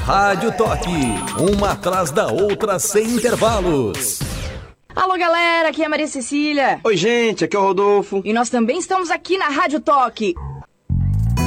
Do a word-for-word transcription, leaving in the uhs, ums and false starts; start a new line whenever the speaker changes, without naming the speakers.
Rádio Toque, uma atrás da outra sem intervalos.
Alô, galera, aqui é a Maria Cecília.
Oi, gente, aqui é o Rodolfo.
E nós também estamos aqui na Rádio Toque.